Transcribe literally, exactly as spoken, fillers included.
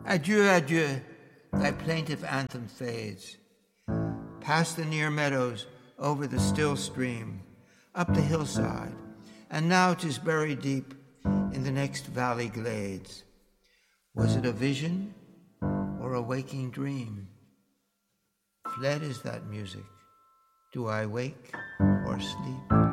Adieu, adieu, thy plaintive anthem fades. Past the near meadows, over the still stream, up the hillside, and now 'tis buried deep in the next valley glades. Was it a vision or a waking dream? Fled is that music. Do I wake or sleep?